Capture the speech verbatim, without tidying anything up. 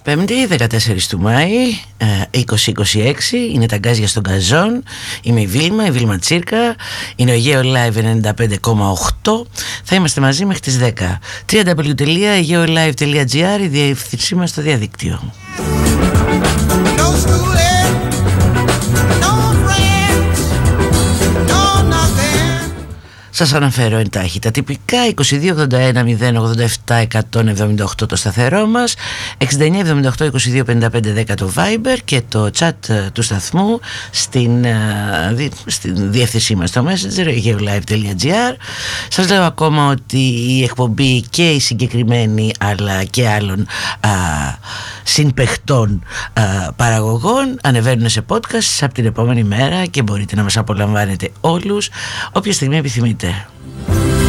Πέμπτη, δεκατέσσερις του Μάη, είκοσι είκοσι έξι, είναι τα γκάζια στον Καζόν. Είμαι η Βίλμα, η Βίλμα Τσίρκα. Είναι ο Αιγαίο Live ενενήντα πέντε κόμμα οκτώ. Θα είμαστε μαζί μέχρι τις δέκα. double-u double-u double-u τελεία αιγαίο live τελεία τζι άρ, η διεύθυνσή μας στο διαδίκτυο. Σας αναφέρω εντάχει τα τυπικά: είκοσι δύο ογδόντα ένα μηδέν ογδόντα επτά εκατόν εβδομήντα οκτώ το σταθερό μας, εξήντα εννιά εβδομήντα οκτώ είκοσι δύο πενήντα πέντε δέκα το Viber και το chat του σταθμού στην, στην διεύθυνσή μας στο Messenger αιγαίο live τελεία τζι άρ. Σας λέω ακόμα ότι η εκπομπή και η συγκεκριμένη αλλά και άλλων α, συμπαιχτών α, παραγωγών ανεβαίνουν σε podcast από την επόμενη μέρα και μπορείτε να μας απολαμβάνετε όλους όποια στιγμή επιθυμείτε.